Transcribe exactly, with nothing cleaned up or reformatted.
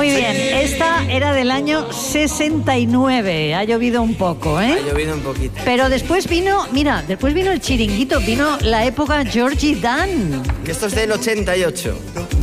Muy bien, esta era del año sesenta y nueve. Ha llovido un poco, ¿eh? Ha llovido un poquito. Pero después vino, mira, después vino el Chiringuito, vino la época Georgie Dan. Que esto es del ochenta y ocho.